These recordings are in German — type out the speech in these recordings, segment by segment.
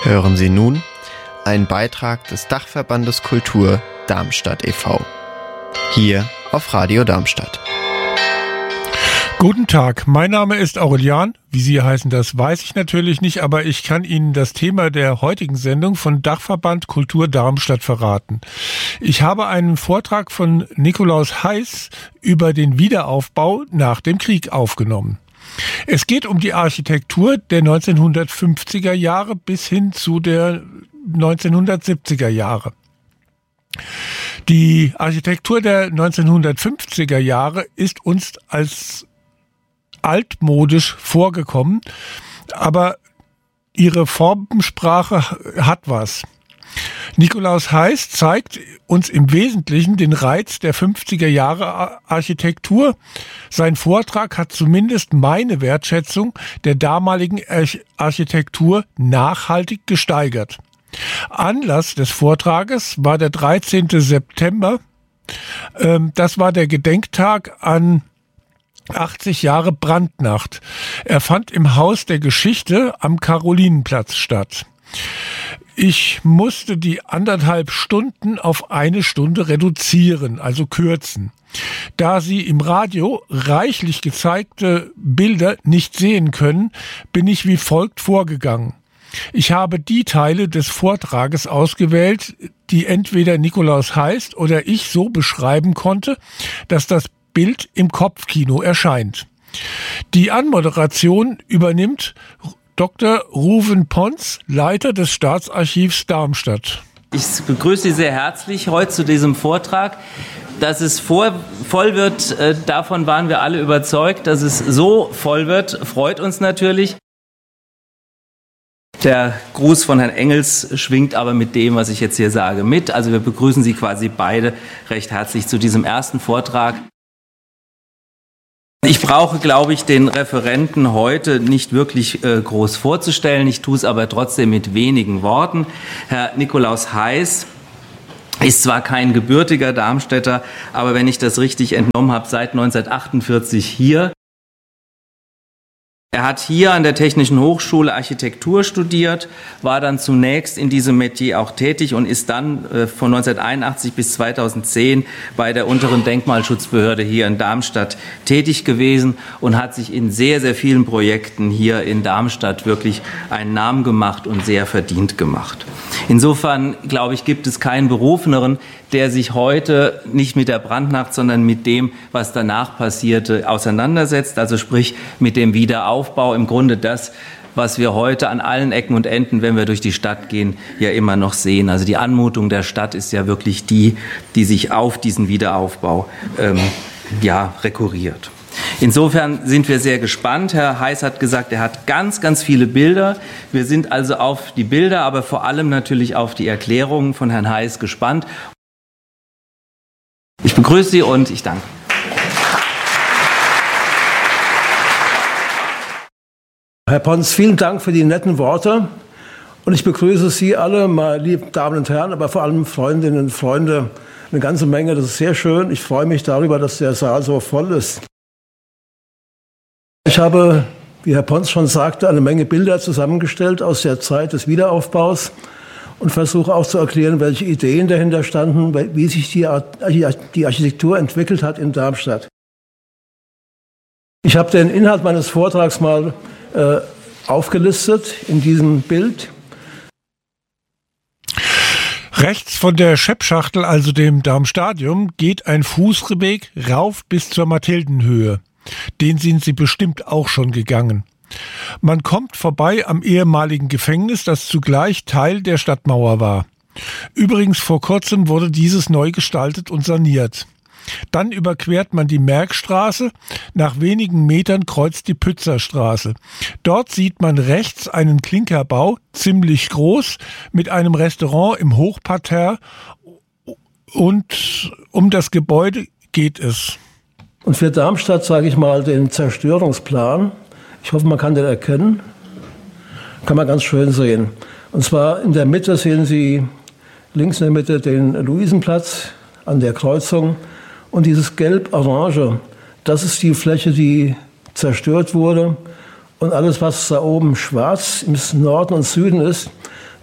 Hören Sie nun einen Beitrag des Dachverbandes Kultur Darmstadt e.V. Hier auf Radio Darmstadt. Guten Tag, mein Name ist Aurelian. Wie Sie heißen, das weiß ich natürlich nicht, aber ich kann Ihnen das Thema der heutigen Sendung von Dachverband Kultur Darmstadt verraten. Ich habe einen Vortrag von Nikolaus Heiß über den Wiederaufbau nach dem Krieg aufgenommen. Es geht um die Architektur der 1950er Jahre bis hin zu der 1970er Jahre. Die Architektur der 1950er Jahre ist uns als altmodisch vorgekommen, aber ihre Formensprache hat was. Nikolaus Heiß zeigt uns im Wesentlichen den Reiz der 50er Jahre Architektur. Sein Vortrag hat zumindest meine Wertschätzung der damaligen Architektur nachhaltig gesteigert. Anlass des Vortrages war der 13. September. Das war der Gedenktag an 80 Jahre Brandnacht. Er fand im Haus der Geschichte am Karolinenplatz statt. Ich musste die 1,5 Stunden auf 1 Stunde reduzieren, also kürzen. Da Sie im Radio reichlich gezeigte Bilder nicht sehen können, bin ich wie folgt vorgegangen. Ich habe die Teile des Vortrages ausgewählt, die entweder Nikolaus Heiß oder ich so beschreiben konnte, dass das Bild im Kopfkino erscheint. Die Anmoderation übernimmt Dr. Ruven Pons, Leiter des Staatsarchivs Darmstadt. Ich begrüße Sie sehr herzlich heute zu diesem Vortrag. Dass es voll wird, davon waren wir alle überzeugt. Dass es so voll wird, freut uns natürlich. Der Gruß von Herrn Engels schwingt aber mit dem, was ich jetzt hier sage, mit. Also wir begrüßen Sie quasi beide recht herzlich zu diesem ersten Vortrag. Ich brauche, glaube ich, den Referenten heute nicht wirklich groß vorzustellen. Ich tue es aber trotzdem mit wenigen Worten. Herr Nikolaus Heiß ist zwar kein gebürtiger Darmstädter, aber wenn ich das richtig entnommen habe, seit 1948 hier. Er hat hier an der Technischen Hochschule Architektur studiert, war dann zunächst in diesem Metier auch tätig und ist dann von 1981 bis 2010 bei der unteren Denkmalschutzbehörde hier in Darmstadt tätig gewesen und hat sich in sehr, sehr vielen Projekten hier in Darmstadt wirklich einen Namen gemacht und sehr verdient gemacht. Insofern, glaube ich, gibt es keinen Berufeneren, der sich heute nicht mit der Brandnacht, sondern mit dem, was danach passierte, auseinandersetzt. Also sprich mit dem Wiederaufbau, im Grunde das, was wir heute an allen Ecken und Enden, wenn wir durch die Stadt gehen, ja immer noch sehen. Also die Anmutung der Stadt ist ja wirklich die sich auf diesen Wiederaufbau rekurriert. Insofern sind wir sehr gespannt. Herr Heiß hat gesagt, er hat ganz, ganz viele Bilder. Wir sind also auf die Bilder, aber vor allem natürlich auf die Erklärungen von Herrn Heiß gespannt. Ich begrüße Sie und ich danke. Herr Pons, vielen Dank für die netten Worte. Und ich begrüße Sie alle, meine lieben Damen und Herren, aber vor allem Freundinnen und Freunde, eine ganze Menge. Das ist sehr schön. Ich freue mich darüber, dass der Saal so voll ist. Ich habe, wie Herr Pons schon sagte, eine Menge Bilder zusammengestellt aus der Zeit des Wiederaufbaus und versuche auch zu erklären, welche Ideen dahinter standen, wie sich die Architektur entwickelt hat in Darmstadt. Ich habe den Inhalt meines Vortrags mal aufgelistet in diesem Bild. Rechts von der Scheppschachtel, also dem Darmstadium, geht ein Fußweg rauf bis zur Mathildenhöhe. Den sind Sie bestimmt auch schon gegangen. Man kommt vorbei am ehemaligen Gefängnis, das zugleich Teil der Stadtmauer war. Übrigens vor kurzem wurde dieses neu gestaltet und saniert. Dann überquert man die Merckstraße, nach wenigen Metern kreuzt die Pützerstraße. Dort sieht man rechts einen Klinkerbau, ziemlich groß, mit einem Restaurant im Hochparterre und um das Gebäude geht es. Und für Darmstadt sage ich mal den Zerstörungsplan. Ich hoffe, man kann den erkennen. Kann man ganz schön sehen. Und zwar in der Mitte sehen Sie links in der Mitte den Luisenplatz an der Kreuzung. Und dieses Gelb-Orange, das ist die Fläche, die zerstört wurde. Und alles, was da oben schwarz im Norden und Süden ist,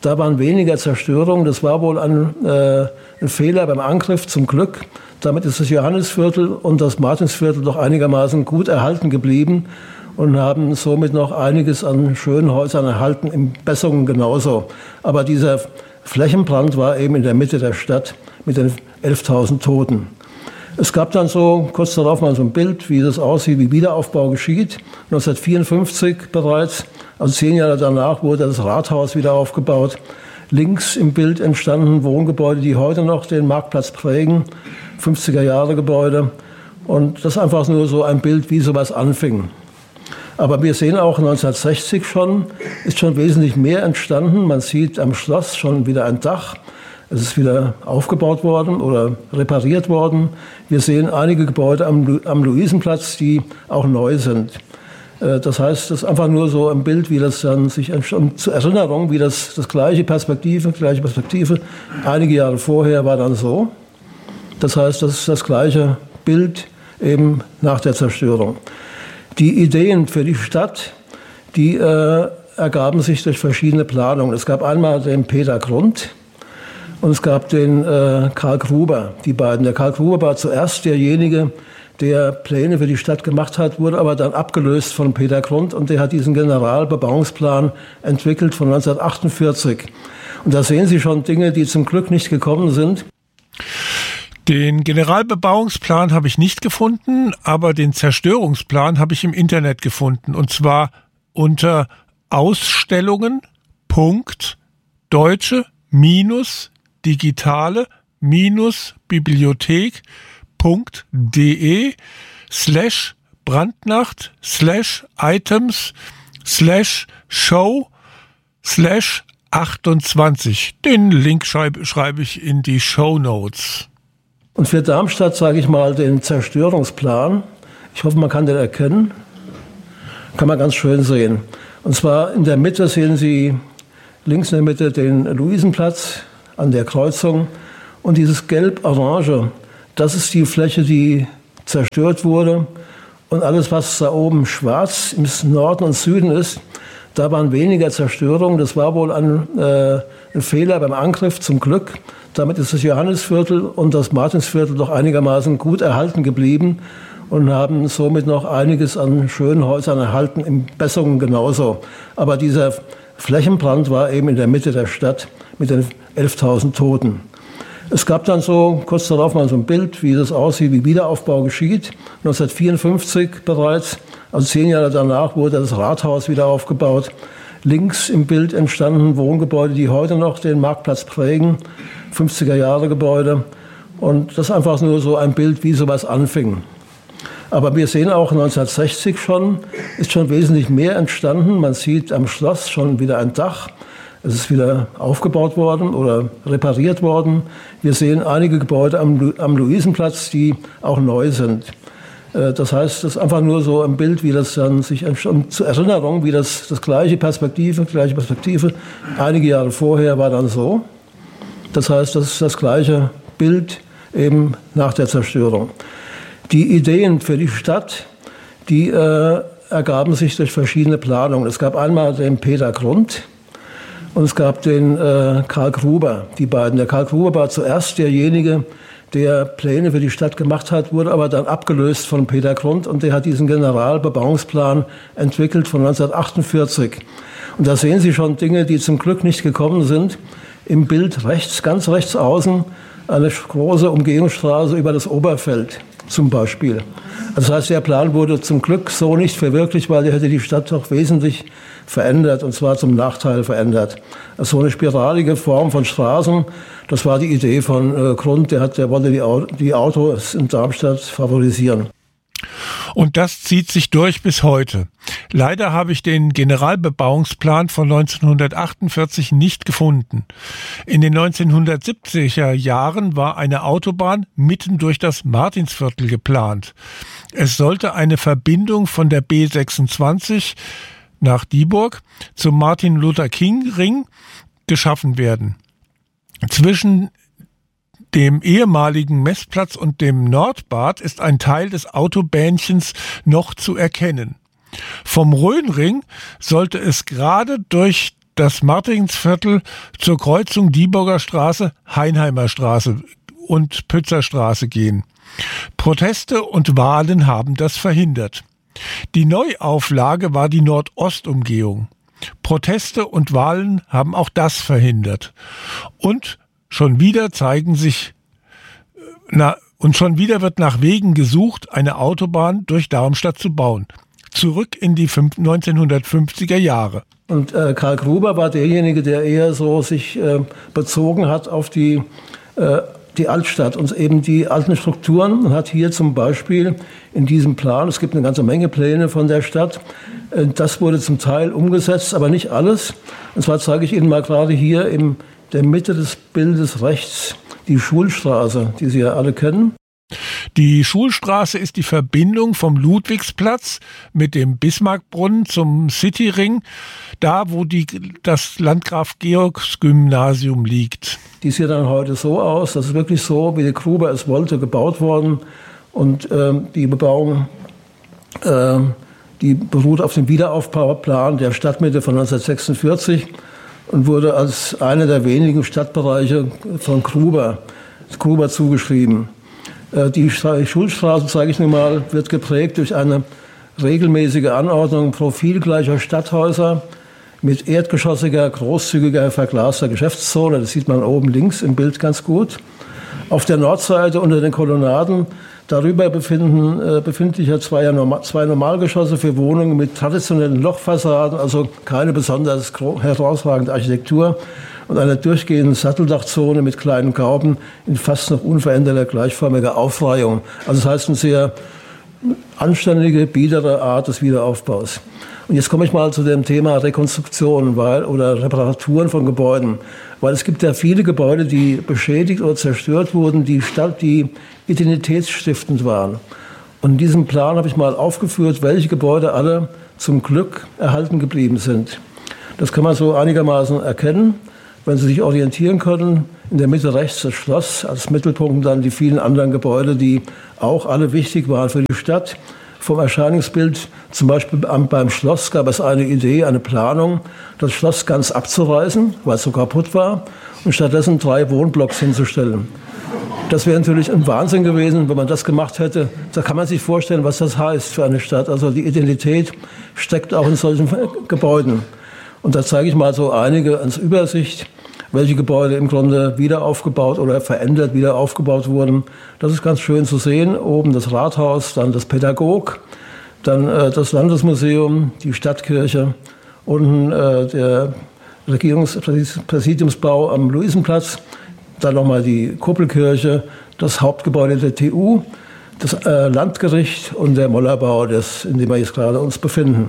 Da waren weniger Zerstörungen. Das war wohl ein Fehler beim Angriff, zum Glück. Damit ist das Johannisviertel und das Martinsviertel doch einigermaßen gut erhalten geblieben und haben somit noch einiges an schönen Häusern erhalten, in Bessungen genauso. Aber dieser Flächenbrand war eben in der Mitte der Stadt mit den 11.000 Toten. Es gab dann so kurz darauf mal so ein Bild, wie das aussieht, wie Wiederaufbau geschieht. 1954 bereits, also 10 Jahre danach, wurde das Rathaus wieder aufgebaut. Links im Bild entstanden Wohngebäude, die heute noch den Marktplatz prägen, 50er-Jahre-Gebäude. Und das ist einfach nur so ein Bild, wie sowas anfing. Aber wir sehen auch 1960 ist schon wesentlich mehr entstanden. Man sieht am Schloss schon wieder ein Dach. Es ist wieder aufgebaut worden oder repariert worden. Wir sehen einige Gebäude am Luisenplatz, die auch neu sind. Das heißt, das ist einfach nur so ein Bild, wie das dann sich zur Erinnerung, wie das gleiche Perspektive, einige Jahre vorher war dann so. Das heißt, das ist das gleiche Bild eben nach der Zerstörung. Die Ideen für die Stadt, die ergaben sich durch verschiedene Planungen. Es gab einmal den Peter Grund und es gab den Karl Gruber, die beiden. Der Karl Gruber war zuerst derjenige, der Pläne für die Stadt gemacht hat, wurde aber dann abgelöst von Peter Grund und der hat diesen Generalbebauungsplan entwickelt von 1948. Und da sehen Sie schon Dinge, die zum Glück nicht gekommen sind. Den Generalbebauungsplan habe ich nicht gefunden, aber den Zerstörungsplan habe ich im Internet gefunden. Und zwar unter Ausstellungen.deutsche-bibliothek.de/brandnacht/show/28. Den Link schreibe ich in die Shownotes. Und für Darmstadt sage ich mal den Zerstörungsplan. Ich hoffe, man kann den erkennen. Kann man ganz schön sehen. Und zwar in der Mitte sehen Sie links in der Mitte den Luisenplatz an der Kreuzung. Und dieses Gelb-Orange, das ist die Fläche, die zerstört wurde. Und alles, was da oben schwarz im Norden und Süden ist, da waren weniger Zerstörungen. Das war wohl ein Fehler beim Angriff, zum Glück. Damit ist das Johannisviertel und das Martinsviertel doch einigermaßen gut erhalten geblieben und haben somit noch einiges an schönen Häusern erhalten, in Bessungen genauso. Aber dieser Flächenbrand war eben in der Mitte der Stadt mit den 11.000 Toten. Es gab dann so kurz darauf mal so ein Bild, wie das aussieht, wie Wiederaufbau geschieht. 1954 bereits, also 10 Jahre danach, wurde das Rathaus wieder aufgebaut. Links im Bild entstanden Wohngebäude, die heute noch den Marktplatz prägen, 50er-Jahre-Gebäude. Und das ist einfach nur so ein Bild, wie sowas anfing. Aber wir sehen auch 1960 ist schon wesentlich mehr entstanden. Man sieht am Schloss schon wieder ein Dach. Es ist wieder aufgebaut worden oder repariert worden. Wir sehen einige Gebäude am Luisenplatz, die auch neu sind. Das heißt, das ist einfach nur so ein Bild, wie das dann sich zur Erinnerung, wie das gleiche Perspektive, einige Jahre vorher war dann so. Das heißt, das ist das gleiche Bild eben nach der Zerstörung. Die Ideen für die Stadt, die ergaben sich durch verschiedene Planungen. Es gab einmal den Peter Grund und es gab den Karl Gruber, die beiden. Der Karl Gruber war zuerst derjenige, der Pläne für die Stadt gemacht hat, wurde aber dann abgelöst von Peter Grund und der hat diesen Generalbebauungsplan entwickelt von 1948. Und da sehen Sie schon Dinge, die zum Glück nicht gekommen sind. Im Bild rechts, ganz rechts außen, eine große Umgehungsstraße über das Oberfeld zum Beispiel. Das heißt, der Plan wurde zum Glück so nicht verwirklicht, weil er hätte die Stadt doch wesentlich verändert, und zwar zum Nachteil verändert. Also so eine spiralige Form von Straßen, das war die Idee von Grund, der wollte die Autos in Darmstadt favorisieren. Und das zieht sich durch bis heute. Leider habe ich den Generalbebauungsplan von 1948 nicht gefunden. In den 1970er Jahren war eine Autobahn mitten durch das Martinsviertel geplant. Es sollte eine Verbindung von der B26 nach Dieburg zum Martin-Luther-King-Ring geschaffen werden. Zwischen dem ehemaligen Messplatz und dem Nordbad ist ein Teil des Autobähnchens noch zu erkennen. Vom Rhönring sollte es gerade durch das Martinsviertel zur Kreuzung Dieburger Straße, Heinheimer Straße und Pützer Straße gehen. Proteste und Wahlen haben das verhindert. Die Neuauflage war die Nordostumgehung. Proteste und Wahlen haben auch das verhindert. Und schon wieder wird nach Wegen gesucht, eine Autobahn durch Darmstadt zu bauen. Zurück in die 1950er Jahre. Und Karl Gruber war derjenige, der eher so sich bezogen hat auf die Altstadt und eben die alten Strukturen und hat hier zum Beispiel in diesem Plan, es gibt eine ganze Menge Pläne von der Stadt, das wurde zum Teil umgesetzt, aber nicht alles. Und zwar zeige ich Ihnen mal gerade hier in der Mitte des Bildes rechts die Schulstraße, die Sie ja alle kennen. Die Schulstraße ist die Verbindung vom Ludwigsplatz mit dem Bismarckbrunnen zum Cityring, da wo das Landgraf-Georgs-Gymnasium liegt. Die sieht dann heute so aus, das ist wirklich so, wie der Gruber es wollte, gebaut worden. Und die Bebauung, die beruht auf dem Wiederaufbauplan der Stadtmitte von 1946 und wurde als einer der wenigen Stadtbereiche von Gruber zugeschrieben. Die Schulstraße, zeige ich nun mal, wird geprägt durch eine regelmäßige Anordnung profilgleicher Stadthäuser mit erdgeschossiger, großzügiger, verglaster Geschäftszone. Das sieht man oben links im Bild ganz gut. Auf der Nordseite unter den Kolonnaden, darüber befinden sich ja zwei Normalgeschosse für Wohnungen mit traditionellen Lochfassaden, also keine besonders herausragende Architektur, und einer durchgehenden Satteldachzone mit kleinen Gauben in fast noch unveränderter gleichförmiger Aufreihung. Also das heißt eine sehr anständige, biedere Art des Wiederaufbaus. Und jetzt komme ich mal zu dem Thema Rekonstruktion oder Reparaturen von Gebäuden. Weil es gibt ja viele Gebäude, die beschädigt oder zerstört wurden, die identitätsstiftend waren. Und in diesem Plan habe ich mal aufgeführt, welche Gebäude alle zum Glück erhalten geblieben sind. Das kann man so einigermaßen erkennen, wenn Sie sich orientieren können. In der Mitte rechts das Schloss, als Mittelpunkt dann die vielen anderen Gebäude, die auch alle wichtig waren für die Stadt. Vom Erscheinungsbild, zum Beispiel beim Schloss, gab es eine Idee, eine Planung, das Schloss ganz abzureißen, weil es so kaputt war, und stattdessen 3 Wohnblocks hinzustellen. Das wäre natürlich ein Wahnsinn gewesen, wenn man das gemacht hätte. Da kann man sich vorstellen, was das heißt für eine Stadt. Also die Identität steckt auch in solchen Gebäuden. Und da zeige ich mal so einige als Übersicht, welche Gebäude im Grunde wieder aufgebaut oder verändert wieder aufgebaut wurden. Das ist ganz schön zu sehen. Oben das Rathaus, dann das Pädagog, dann das Landesmuseum, die Stadtkirche, unten der Regierungspräsidiumsbau am Luisenplatz, dann nochmal die Kuppelkirche, das Hauptgebäude der TU, das Landgericht und der Mollerbau, in dem wir jetzt gerade uns befinden.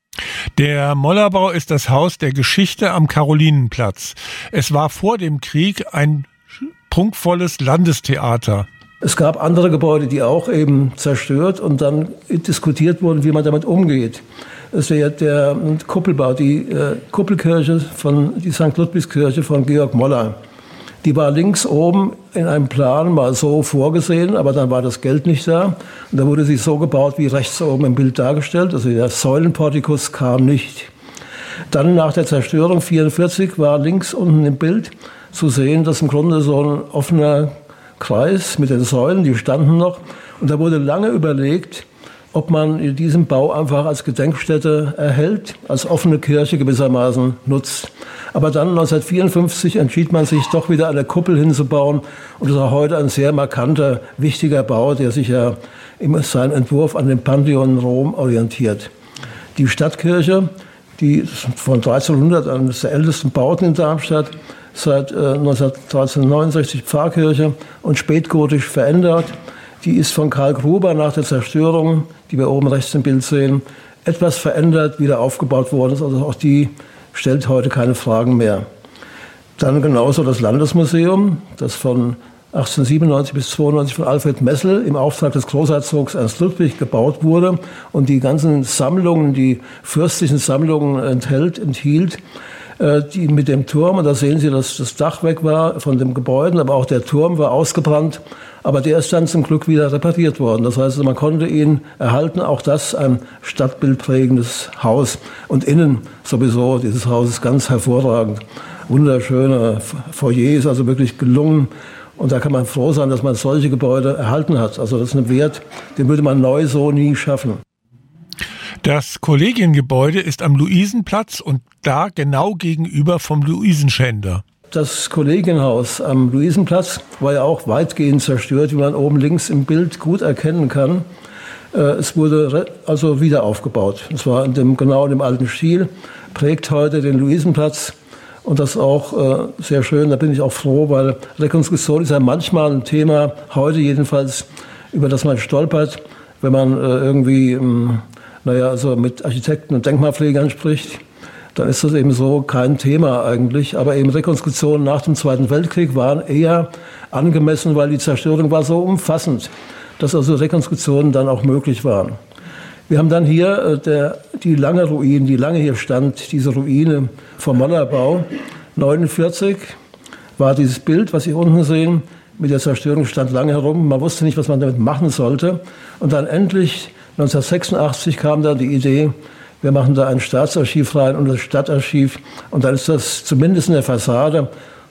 Der Mollerbau ist das Haus der Geschichte am Karolinenplatz. Es war vor dem Krieg ein prunkvolles Landestheater. Es gab andere Gebäude, die auch eben zerstört und dann diskutiert wurden, wie man damit umgeht. Es wäre der Kuppelbau, die Kuppelkirche die St. Ludwigskirche von Georg Moller. Die war links oben in einem Plan mal so vorgesehen, aber dann war das Geld nicht da. Und da wurde sie so gebaut, wie rechts oben im Bild dargestellt. Also der Säulenportikus kam nicht. Dann nach der Zerstörung 1944 war links unten im Bild zu sehen, dass im Grunde so ein offener Kreis mit den Säulen, die standen noch. Und da wurde lange überlegt, ob man in diesem Bau einfach als Gedenkstätte erhält, als offene Kirche gewissermaßen nutzt. Aber dann 1954 entschied man sich doch wieder eine Kuppel hinzubauen und das ist auch heute ein sehr markanter, wichtiger Bau, der sich ja in seinem Entwurf an den Pantheon Rom orientiert. Die Stadtkirche, die von 1300 eines der ältesten Bauten in Darmstadt, seit 1369 Pfarrkirche und spätgotisch verändert. Die ist von Karl Gruber nach der Zerstörung, die wir oben rechts im Bild sehen, etwas verändert, wieder aufgebaut worden ist. Also auch die stellt heute keine Fragen mehr. Dann genauso das Landesmuseum, das von 1897 bis 1892 von Alfred Messel im Auftrag des Großherzogs Ernst Ludwig gebaut wurde und die ganzen Sammlungen, die fürstlichen Sammlungen enthielt, die mit dem Turm, und da sehen Sie, dass das Dach weg war von dem Gebäude, aber auch der Turm war ausgebrannt. Aber der ist dann zum Glück wieder repariert worden. Das heißt, man konnte ihn erhalten. Auch das ein stadtbildprägendes Haus. Und innen sowieso, dieses Haus ist ganz hervorragend. Wunderschöne Foyers, also wirklich gelungen. Und da kann man froh sein, dass man solche Gebäude erhalten hat. Also das ist ein Wert, den würde man neu so nie schaffen. Das Kollegiengebäude ist am Luisenplatz und da genau gegenüber vom Luisenschänder. Das Kollegienhaus am Luisenplatz war ja auch weitgehend zerstört, wie man oben links im Bild gut erkennen kann. Es wurde also wieder aufgebaut. Und zwar genau in dem alten Stil, prägt heute den Luisenplatz. Und das ist auch sehr schön, da bin ich auch froh, weil Rekonstruktion ist ja manchmal ein Thema, heute jedenfalls, über das man stolpert, wenn man irgendwie also mit Architekten und Denkmalpflegern spricht. Dann ist das eben so kein Thema eigentlich. Aber eben Rekonstruktionen nach dem Zweiten Weltkrieg waren eher angemessen, weil die Zerstörung war so umfassend, dass also Rekonstruktionen dann auch möglich waren. Wir haben dann hier die lange Ruine, die lange hier stand, diese Ruine vom Mollerbau. 1949 war dieses Bild, was Sie unten sehen, mit der Zerstörung stand lange herum. Man wusste nicht, was man damit machen sollte. Und dann endlich 1986 kam dann die Idee, wir machen da ein Staatsarchiv rein und das Stadtarchiv. Und dann ist das zumindest in der Fassade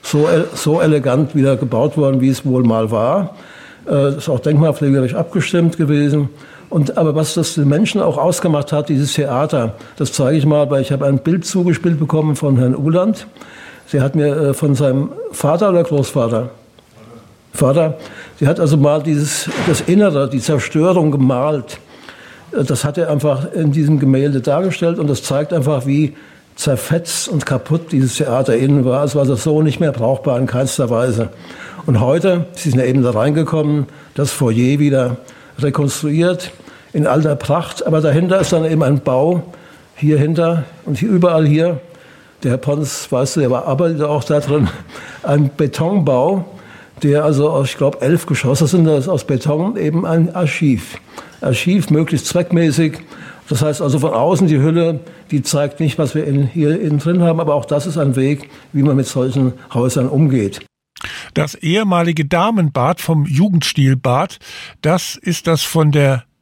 so elegant wieder gebaut worden, wie es wohl mal war. Das ist auch denkmalpflegerisch abgestimmt gewesen. Aber was das den Menschen auch ausgemacht hat, dieses Theater, das zeige ich mal, weil ich habe ein Bild zugespielt bekommen von Herrn Uhland. Der hat mir von seinem Vater oder Großvater? Vater. Der hat also mal das Innere, die Zerstörung gemalt. Das hat er einfach in diesem Gemälde dargestellt und das zeigt einfach, wie zerfetzt und kaputt dieses Theater innen war. Es war also so nicht mehr brauchbar in keinster Weise. Und heute, Sie sind ja eben da reingekommen, das Foyer wieder rekonstruiert in alter Pracht. Aber dahinter ist dann eben ein Bau, hier hinter und hier überall hier. Der Herr Pons, weißt du, der arbeitet auch da drin, ein Betonbau, der also aus, ich glaube, 11 Geschosse sind, das ist aus Beton, eben ein Archiv. Archiv, möglichst zweckmäßig. Das heißt also von außen die Hülle, die zeigt nicht, was wir hier innen drin haben, aber auch das ist ein Weg, wie man mit solchen Häusern umgeht. Das ehemalige Damenbad vom Jugendstilbad, das ist das von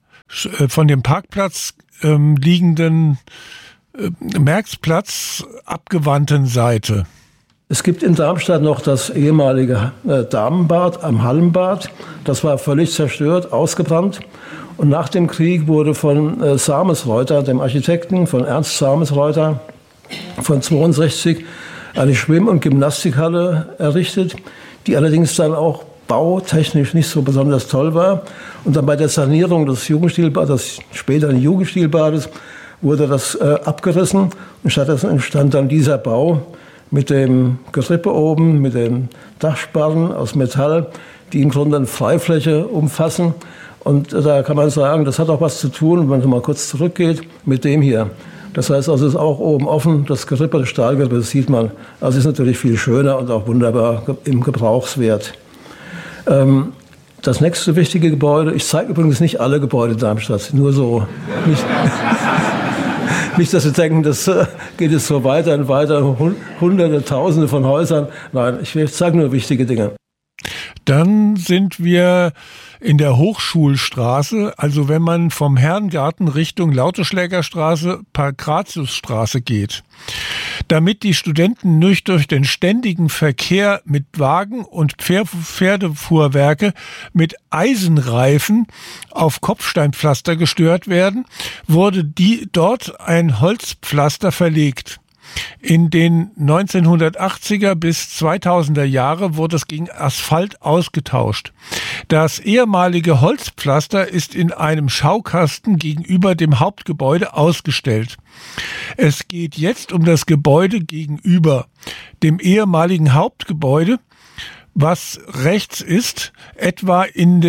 dem Parkplatz liegenden Märksplatz abgewandten Seite. Es gibt in Darmstadt noch das ehemalige Damenbad am Hallenbad. Das war völlig zerstört, ausgebrannt. Und nach dem Krieg wurde von Samesreuter, dem Architekten, von Ernst Samesreuter, von 62 eine Schwimm- und Gymnastikhalle errichtet, die allerdings dann auch bautechnisch nicht so besonders toll war. Und dann bei der Sanierung des Jugendstilbades, des späteren Jugendstilbades, wurde das abgerissen. Und stattdessen entstand dann dieser Bau mit dem Gerippe oben, mit den Dachsparren aus Metall, die im Grunde eine Freifläche umfassen. Und da kann man sagen, das hat auch was zu tun, wenn man mal kurz zurückgeht, mit dem hier. Das heißt also, es ist auch oben offen, das Gerippe, das Stahlgerippe, das sieht man. Also es ist natürlich viel schöner und auch wunderbar im Gebrauchswert. Das nächste wichtige Gebäude, ich zeige übrigens nicht alle Gebäude Darmstadt, nur so. Nicht, dass Sie denken, das geht jetzt so weiter und weiter, Hunderte, Tausende von Häusern. Nein, ich zeige nur wichtige Dinge. Dann sind wir in der Hochschulstraße, also wenn man vom Herrengarten Richtung Lauteschlägerstraße, Pankratiusstraße geht. Damit die Studenten nicht durch den ständigen Verkehr mit Wagen und Pferdefuhrwerke mit Eisenreifen auf Kopfsteinpflaster gestört werden, wurde dort ein Holzpflaster verlegt. In den 1980er bis 2000er Jahre wurde es gegen Asphalt ausgetauscht. Das ehemalige Holzpflaster ist in einem Schaukasten gegenüber dem Hauptgebäude ausgestellt. Es geht jetzt um das Gebäude gegenüber dem ehemaligen Hauptgebäude, was rechts ist, etwa in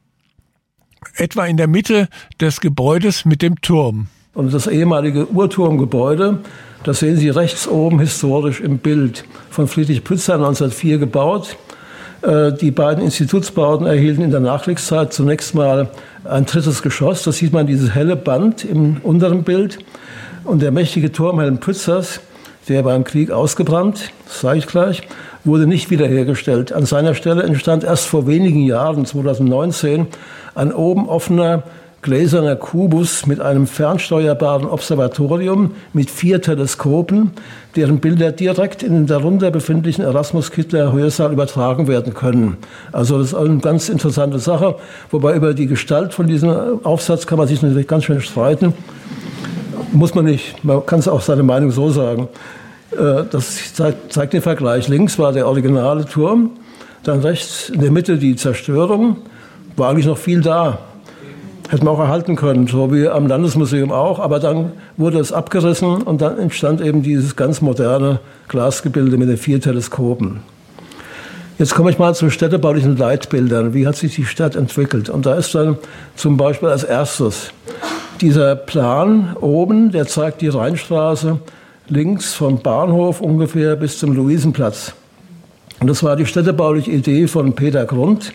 der Mitte des Gebäudes mit dem Turm. Und das ehemalige Uhrturmgebäude, das sehen Sie rechts oben historisch im Bild, von Friedrich Pützer 1904 gebaut. Die beiden Institutsbauten erhielten in der Nachkriegszeit zunächst mal ein drittes Geschoss. Das sieht man, dieses helle Band im unteren Bild. Und der mächtige Turm Helm Pützers, der beim Krieg ausgebrannt, das sage ich gleich, wurde nicht wiederhergestellt. An seiner Stelle entstand erst vor wenigen Jahren, 2019, ein oben offener gläserner Kubus mit einem fernsteuerbaren Observatorium mit 4 Teleskopen, deren Bilder direkt in den darunter befindlichen Erasmus-Kittler-Hörsaal übertragen werden können. Also das ist eine ganz interessante Sache, wobei über die Gestalt von diesem Aufsatz kann man sich natürlich ganz schön streiten. Muss man nicht, man kann es auch seine Meinung so sagen. Das zeigt den Vergleich. Links war der originale Turm, dann rechts in der Mitte die Zerstörung, war eigentlich noch viel da. Hätte man auch erhalten können, so wie am Landesmuseum auch. Aber dann wurde es abgerissen und dann entstand eben dieses ganz moderne Glasgebilde mit den 4 Teleskopen. Jetzt komme ich mal zu städtebaulichen Leitbildern. Wie hat sich die Stadt entwickelt? Und da ist dann zum Beispiel als erstes dieser Plan oben, der zeigt die Rheinstraße links vom Bahnhof ungefähr bis zum Luisenplatz. Und das war die städtebauliche Idee von Peter Grund,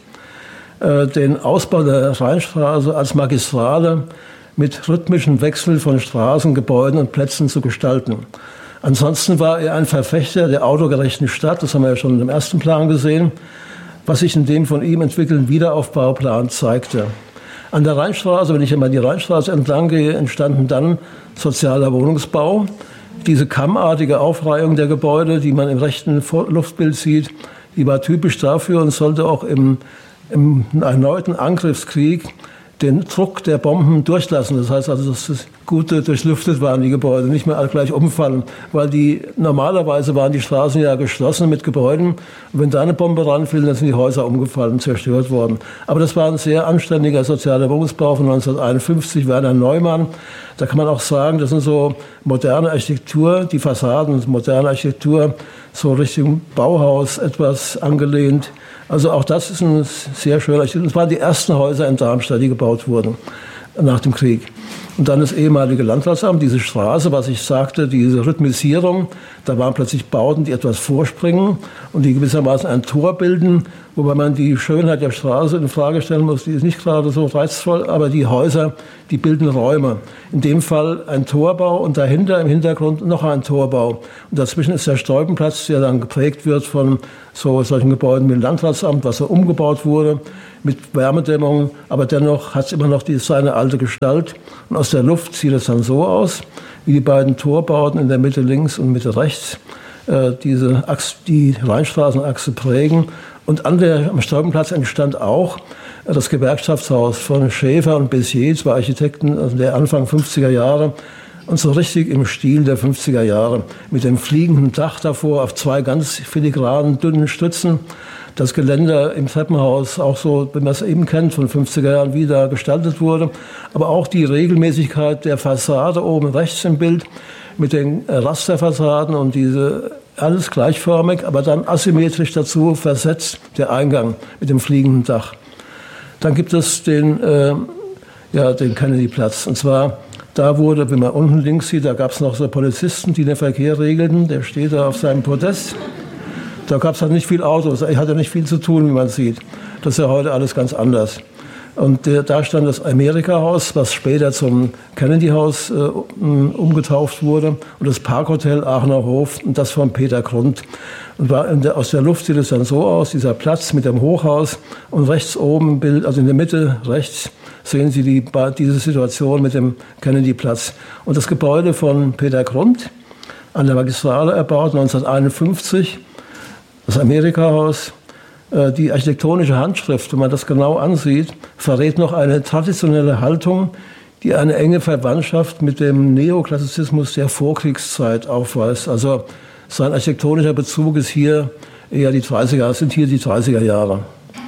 den Ausbau der Rheinstraße als Magistrale mit rhythmischem Wechsel von Straßen, Gebäuden und Plätzen zu gestalten. Ansonsten war er ein Verfechter der autogerechten Stadt, das haben wir ja schon im ersten Plan gesehen, was sich in dem von ihm entwickelten Wiederaufbauplan zeigte. An der Rheinstraße, wenn ich einmal die Rheinstraße entlang gehe, entstanden dann sozialer Wohnungsbau. Diese kammartige Aufreihung der Gebäude, die man im rechten Luftbild sieht, die war typisch dafür und sollte auch im erneuten Angriffskrieg den Druck der Bomben durchlassen. Das heißt also, dass das Gute durchlüftet waren, die Gebäude, nicht mehr alle gleich umfallen. Weil normalerweise waren die Straßen ja geschlossen mit Gebäuden. Und wenn da eine Bombe ranfiel, dann sind die Häuser umgefallen, zerstört worden. Aber das war ein sehr anständiger sozialer Wohnungsbau von 1951, Werner Neumann. Da kann man auch sagen, das sind so moderne Architektur, die Fassaden, moderne Architektur, so Richtung Bauhaus etwas angelehnt. Also auch das ist ein sehr schöner Architektur. Das waren die ersten Häuser in Darmstadt, die gebaut wurden nach dem Krieg. Und dann das ehemalige Landratsamt, diese Straße, was ich sagte, diese Rhythmisierung, da waren plötzlich Bauten, die etwas vorspringen und die gewissermaßen ein Tor bilden, wobei man die Schönheit der Straße in Frage stellen muss, die ist nicht gerade so reizvoll, aber die Häuser, die bilden Räume. In dem Fall ein Torbau und dahinter im Hintergrund noch ein Torbau. Und dazwischen ist der Stolpenplatz, der dann geprägt wird von solchen Gebäuden wie dem Landratsamt, was so umgebaut wurde, mit Wärmedämmung, aber dennoch hat es immer noch seine alte Gestalt. Und aus der Luft sieht es dann so aus, wie die beiden Torbauten in der Mitte links und Mitte rechts die Rheinstraßenachse prägen. Und am Stolpenplatz entstand auch das Gewerkschaftshaus von Schäfer und Bessier, 2 Architekten der Anfang 50er Jahre. Und so richtig im Stil der 50er Jahre, mit dem fliegenden Dach davor auf 2 ganz filigranen, dünnen Stützen. Das Geländer im Treppenhaus, auch so, wie man es eben kennt, von 50er Jahren wieder gestaltet wurde. Aber auch die Regelmäßigkeit der Fassade oben rechts im Bild mit den Rasterfassaden und diese alles gleichförmig, aber dann asymmetrisch dazu versetzt, der Eingang mit dem fliegenden Dach. Dann gibt es den Kennedy-Platz. Und zwar, da wurde, wenn man unten links sieht, da gab es noch so Polizisten, die den Verkehr regelten. Der steht da auf seinem Podest. Da gab es halt nicht viel Autos, er hatte nicht viel zu tun, wie man sieht. Das ist ja heute alles ganz anders. Und da stand das Amerika-Haus, was später zum Kennedy-Haus umgetauft wurde, und das Parkhotel Aachener Hof, und das von Peter Grund. Und aus der Luft sieht es dann so aus, dieser Platz mit dem Hochhaus, und rechts oben im Bild, also in der Mitte rechts, sehen Sie diese Situation mit dem Kennedy-Platz. Und das Gebäude von Peter Grund, an der Magistrale erbaut, 1951, das Amerika-Haus. Die architektonische Handschrift, wenn man das genau ansieht, verrät noch eine traditionelle Haltung, die eine enge Verwandtschaft mit dem Neoklassizismus der Vorkriegszeit aufweist. Also sein architektonischer Bezug ist hier eher die 30er Jahre.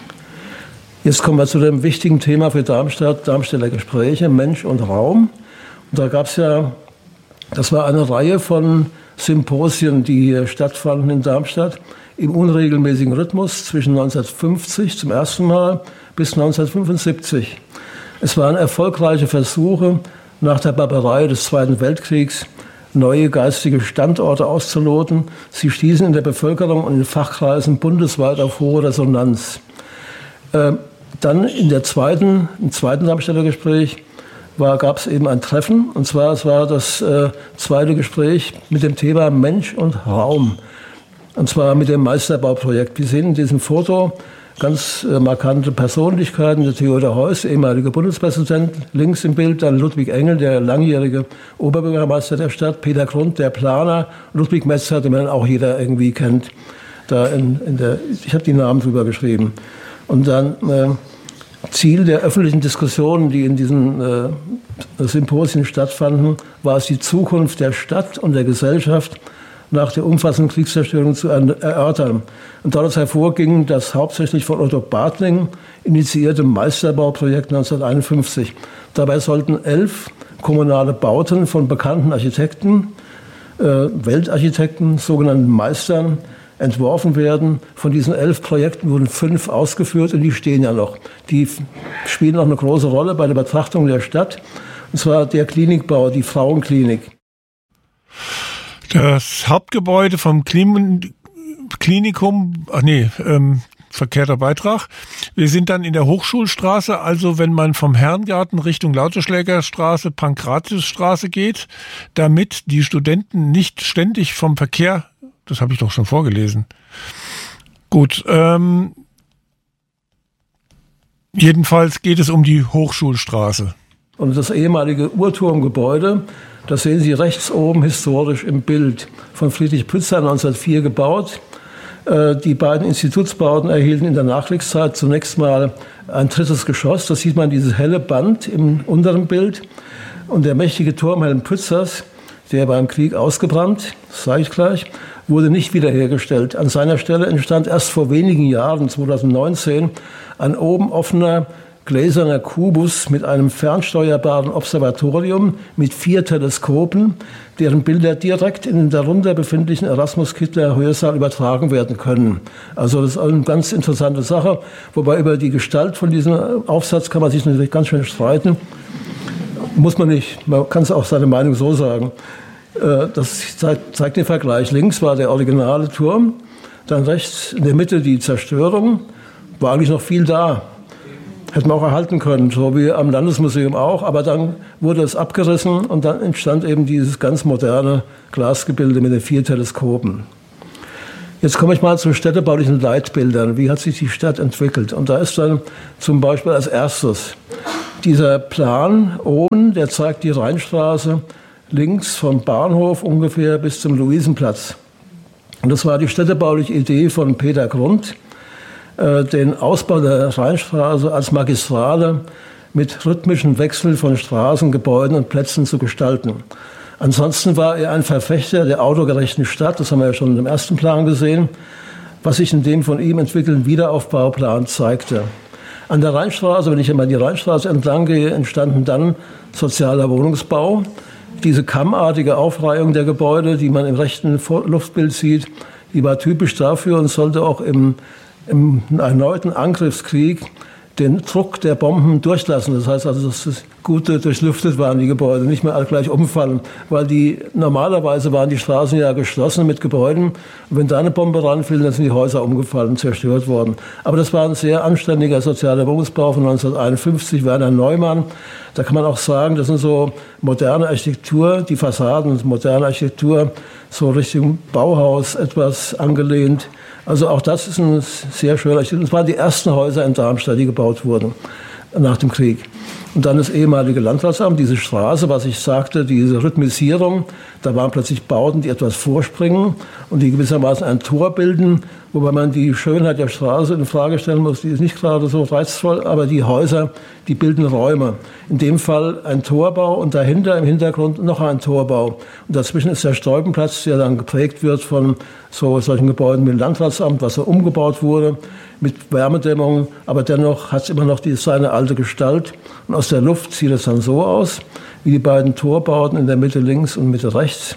Jetzt kommen wir zu dem wichtigen Thema für Darmstadt, Darmstädter Gespräche, Mensch und Raum. Und da gab es das war eine Reihe von Symposien, die hier stattfanden in Darmstadt, im unregelmäßigen Rhythmus zwischen 1950 zum ersten Mal bis 1975. Es waren erfolgreiche Versuche, nach der Barbarei des Zweiten Weltkriegs neue geistige Standorte auszuloten. Sie stießen in der Bevölkerung und in Fachkreisen bundesweit auf hohe Resonanz. Dann im zweiten Darmstädter Gespräch gab es eben ein Treffen. Und zwar, es war das zweite Gespräch mit dem Thema Mensch und Raum. Und zwar mit dem Meisterbauprojekt. Wir sehen in diesem Foto ganz markante Persönlichkeiten. Der Theodor Heuss, ehemaliger Bundespräsident, links im Bild, dann Ludwig Engel, der langjährige Oberbürgermeister der Stadt, Peter Grund, der Planer, Ludwig Metzger, den man auch jeder irgendwie kennt. Ich habe die Namen drüber geschrieben. Und dann Ziel der öffentlichen Diskussionen, die in diesen Symposien stattfanden, war es, die Zukunft der Stadt und der Gesellschaft nach der umfassenden Kriegszerstörung zu erörtern. Und daraus hervorging das hauptsächlich von Otto Bartling initiierte Meisterbauprojekt 1951. Dabei sollten 11 kommunale Bauten von bekannten Architekten, Weltarchitekten, sogenannten Meistern, entworfen werden. Von diesen 11 Projekten wurden 5 ausgeführt und die stehen ja noch. Die spielen auch eine große Rolle bei der Betrachtung der Stadt. Und zwar der Klinikbau, die Frauenklinik. Das Hauptgebäude vom Klinikum, verkehrter Beitrag. Wir sind dann in der Hochschulstraße, also wenn man vom Herrengarten Richtung Lauteschlägerstraße, Pankratiusstraße geht, damit die Studenten nicht ständig vom Verkehr, das habe ich doch schon vorgelesen. Gut, jedenfalls geht es um die Hochschulstraße. Und das ehemalige Uhrturmgebäude, das sehen Sie rechts oben historisch im Bild, von Friedrich Pützer 1904 gebaut. Die beiden Institutsbauten erhielten in der Nachkriegszeit zunächst mal ein 3. Geschoss. Das sieht man, dieses helle Band im unteren Bild. Und der mächtige Turmhelm Pützers, der beim Krieg ausgebrannt, das sage ich gleich, wurde nicht wiederhergestellt. An seiner Stelle entstand erst vor wenigen Jahren, 2019, ein oben offener gläserner Kubus mit einem fernsteuerbaren Observatorium mit 4 Teleskopen, deren Bilder direkt in den darunter befindlichen Erasmus-Kittler-Hörsaal übertragen werden können. Also das ist eine ganz interessante Sache, wobei über die Gestalt von diesem Aufsatz kann man sich natürlich ganz schön streiten. Muss man nicht, man kann es auch seine Meinung so sagen. Das zeigt den Vergleich. Links war der originale Turm, dann rechts in der Mitte die Zerstörung, war eigentlich noch viel da. Hätten wir auch erhalten können, so wie am Landesmuseum auch. Aber dann wurde es abgerissen und dann entstand eben dieses ganz moderne Glasgebilde mit den 4 Teleskopen. Jetzt komme ich mal zu städtebaulichen Leitbildern. Wie hat sich die Stadt entwickelt? Und da ist dann zum Beispiel als erstes dieser Plan oben, der zeigt die Rheinstraße links vom Bahnhof ungefähr bis zum Luisenplatz. Und das war die städtebauliche Idee von Peter Grund, den Ausbau der Rheinstraße als Magistrale mit rhythmischen Wechsel von Straßen, Gebäuden und Plätzen zu gestalten. Ansonsten war er ein Verfechter der autogerechten Stadt, das haben wir ja schon im ersten Plan gesehen, was sich in dem von ihm entwickelten Wiederaufbauplan zeigte. An der Rheinstraße, wenn ich einmal die Rheinstraße entlang gehe, entstanden dann sozialer Wohnungsbau. Diese kammartige Aufreihung der Gebäude, die man im rechten Luftbild sieht, die war typisch dafür und sollte auch im erneuten Angriffskrieg den Druck der Bomben durchlassen. Das heißt also, dass es gut durchlüftet waren, die Gebäude, nicht mehr alle gleich umfallen, weil normalerweise waren die Straßen ja geschlossen mit Gebäuden. Und wenn da eine Bombe ranfiel, dann sind die Häuser umgefallen und zerstört worden. Aber das war ein sehr anständiger sozialer Wohnungsbau von 1951, Werner Neumann. Da kann man auch sagen, das sind so moderne Architektur, die Fassaden, moderne Architektur, so Richtung Bauhaus etwas angelehnt. Also auch das ist ein sehr schöner Architektur. Das waren die ersten Häuser in Darmstadt, die gebaut wurden nach dem Krieg. Und dann das ehemalige Landratsamt, diese Straße, was ich sagte, diese Rhythmisierung, da waren plötzlich Bauten, die etwas vorspringen und die gewissermaßen ein Tor bilden, wobei man die Schönheit der Straße in Frage stellen muss, die ist nicht gerade so reizvoll, aber die Häuser, die bilden Räume. In dem Fall ein Torbau und dahinter im Hintergrund noch ein Torbau. Und dazwischen ist der Stolpenplatz, der dann geprägt wird von solchen Gebäuden wie dem Landratsamt, was so umgebaut wurde, mit Wärmedämmung, aber dennoch hat es immer noch seine alte Gestalt. Und aus der Luft sieht es dann so aus, wie die beiden Torbauten in der Mitte links und Mitte rechts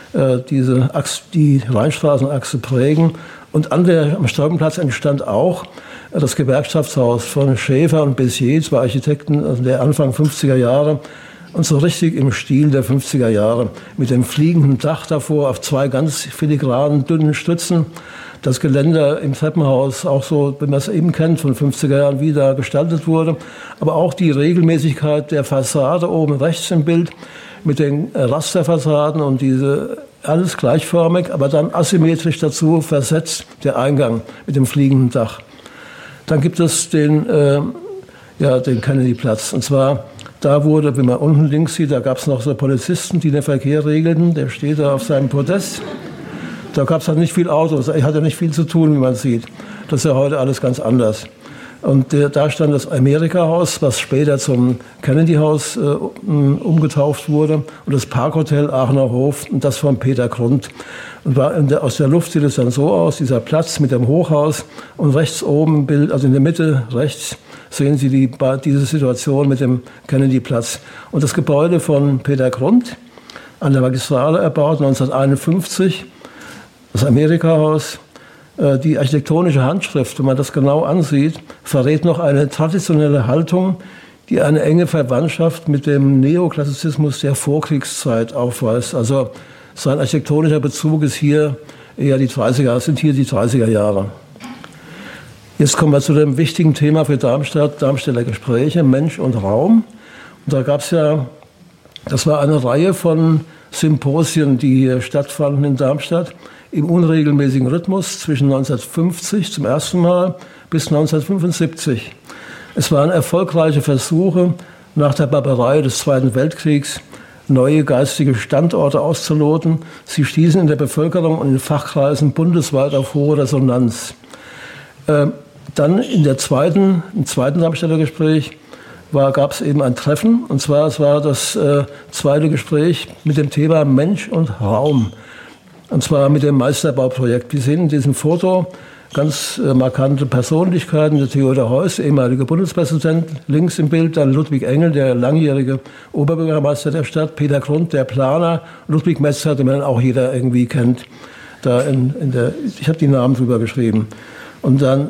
die Rheinstraßenachse prägen. Und am Stolpenplatz entstand auch das Gewerkschaftshaus von Schäfer und Bézier, zwei Architekten der Anfang 50er Jahre. Und so richtig im Stil der 50er Jahre. Mit dem fliegenden Dach davor auf 2 ganz filigranen, dünnen Stützen. Das Geländer im Treppenhaus, auch so, wenn man es eben kennt, von 50er Jahren, wie da gestaltet wurde. Aber auch die Regelmäßigkeit der Fassade oben rechts im Bild mit den Rasterfassaden und diese, alles gleichförmig, aber dann asymmetrisch dazu versetzt, der Eingang mit dem fliegenden Dach. Dann gibt es den Kennedy-Platz. Und zwar, da wurde, wenn man unten links sieht, da gab es noch so Polizisten, die den Verkehr regelten. Der steht da auf seinem Podest. Da gab es halt nicht viel Autos. Er hatte nicht viel zu tun, wie man sieht. Das ist ja heute alles ganz anders. Und da stand das Amerika-Haus, was später zum Kennedy-Haus umgetauft wurde. Und das Parkhotel Aachener Hof, und das von Peter Grund. Und aus der Luft sieht es dann so aus, dieser Platz mit dem Hochhaus. Und rechts oben, also in der Mitte rechts, sehen Sie diese Situation mit dem Kennedy-Platz. Und das Gebäude von Peter Grund, an der Magistrale erbaut, 1951, das Amerika-Haus, die architektonische Handschrift, wenn man das genau ansieht, verrät noch eine traditionelle Haltung, die eine enge Verwandtschaft mit dem Neoklassizismus der Vorkriegszeit aufweist. Also sein architektonischer Bezug ist hier eher die 30er Jahre. Jetzt kommen wir zu dem wichtigen Thema für Darmstadt, Darmstädter Gespräche, Mensch und Raum. Und da gab es das war eine Reihe von Symposien, die hier stattfanden in Darmstadt, im unregelmäßigen Rhythmus zwischen 1950 zum ersten Mal bis 1975. Es waren erfolgreiche Versuche, nach der Barbarei des Zweiten Weltkriegs neue geistige Standorte auszuloten. Sie stießen in der Bevölkerung und in Fachkreisen bundesweit auf hohe Resonanz. Dann im zweiten Darmstädter Gespräch gab es eben ein Treffen, und zwar es war das zweite Gespräch mit dem Thema Mensch und Raum. Und zwar mit dem Meisterbauprojekt. Wir sehen in diesem Foto ganz markante Persönlichkeiten. Der Theodor Heuss, ehemaliger Bundespräsident, links im Bild, dann Ludwig Engel, der langjährige Oberbürgermeister der Stadt, Peter Grund, der Planer, Ludwig Metzer, den man auch jeder irgendwie kennt. Ich habe die Namen drüber geschrieben. Und dann